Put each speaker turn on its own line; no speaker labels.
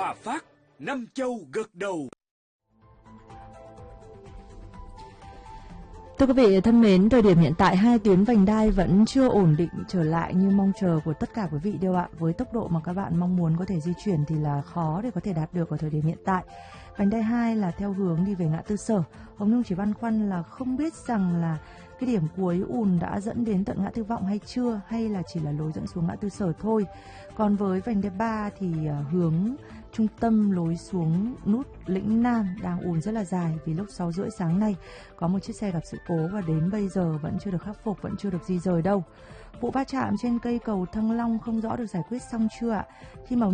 Hòa Phát, năm châu gật đầu.
Thưa quý vị thân mến, thời điểm hiện tại hai tuyến vành đai vẫn chưa ổn định trở lại như mong chờ của tất cả quý vị đâu ạ. Với tốc độ mà các bạn mong muốn có thể di chuyển thì là khó để có thể đạt được ở thời điểm hiện tại. Vành đai 2 là theo hướng đi về ngã tư Sở. Hồng Nhung chỉ băn khoăn là không biết rằng là cái điểm cuối ùn đã dẫn đến tận ngã tư Vọng hay chưa, hay là chỉ là lối dẫn xuống ngã tư Sở thôi. Còn với vành đai 3 thì hướng trung tâm lối xuống nút Lĩnh Nam đang ùn rất là dài, vì lúc 6 rưỡi sáng nay có một chiếc xe gặp sự cố và đến bây giờ vẫn chưa được khắc phục, vẫn chưa được di rời đâu. Vụ va chạm trên cây cầu Thăng Long không rõ được giải quyết xong chưa ạ? Khi mà